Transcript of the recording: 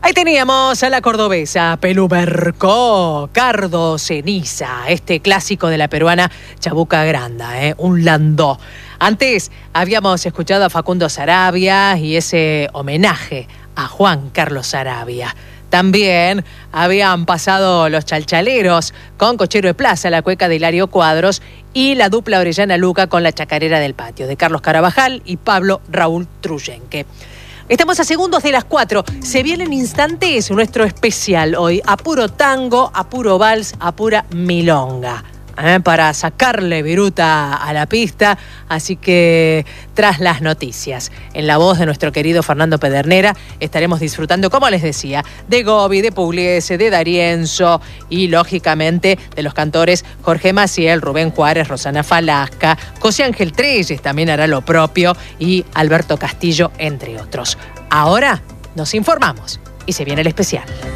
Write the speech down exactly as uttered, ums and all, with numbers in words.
Ahí teníamos a la cordobesa Pelubercó, Cardo Ceniza, este clásico de la peruana Chabuca Granda, ¿eh? un landó. Antes habíamos escuchado a Facundo Saravia y ese homenaje a Juan Carlos Saravia. También habían pasado los Chalchaleros con Cochero de Plaza, la cueca de Hilario Cuadros, y la dupla Orellana Luca con la Chacarera del Patio, de Carlos Carabajal y Pablo Raúl Truyenque. Estamos a segundos de las cuatro. Se viene en instantes nuestro especial hoy. A puro tango, a puro vals, a pura milonga. ¿Eh? Para sacarle viruta a la pista. Así que tras las noticias, en la voz de nuestro querido Fernando Pedernera, estaremos disfrutando, como les decía, de Gobi, de Pugliese, de D'Arienzo y, lógicamente, de los cantores Jorge Maciel, Rubén Juárez, Rosana Falasca, José Ángel Treyes también hará lo propio y Alberto Castillo, entre otros. Ahora nos informamos y se viene el especial.